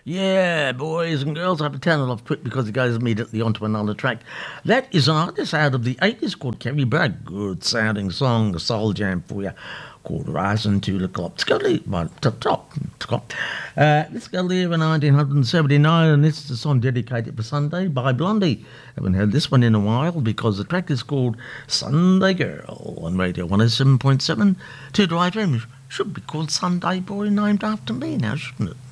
Yeah, boys and girls, I have to turn it off quick because it goes immediately onto another track. That is an artist out of the 80s called Kerry Bragg. Good sounding song, a soul jam for you, called Rising to the Clock. Let's go leave, right, top. Let's go leave in 1979, and this is a song dedicated for Sunday by Blondie. Haven't heard this one in a while because the track is called Sunday Girl on Radio 107.7 to Drive In. Should be called Sunday Boy, named after me now, shouldn't it?